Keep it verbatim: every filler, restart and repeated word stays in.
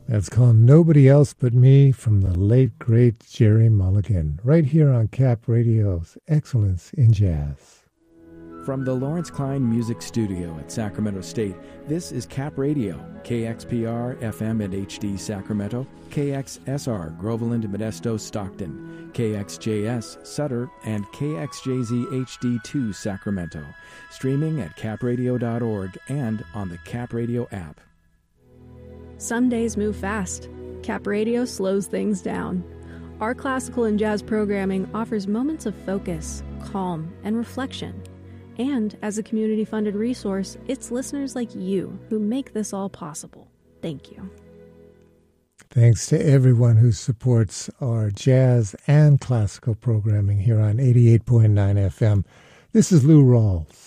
That's called Nobody Else But Me from the late, great Jerry Mulligan, right here on Cap Radio's Excellence in Jazz. From the Lawrence Klein Music Studio at Sacramento State, this is Cap Radio, K X P R F M and H D Sacramento, K X S R Groveland, Modesto, Stockton, K X J S Sutter, and K X J Z H D two Sacramento. Streaming at cap radio dot org and on the Cap Radio app. Some days move fast. Cap Radio slows things down. Our classical and jazz programming offers moments of focus, calm, and reflection. And as a community-funded resource, it's listeners like you who make this all possible. Thank you. Thanks to everyone who supports our jazz and classical programming here on eighty-eight point nine F M. This is Lou Rawls.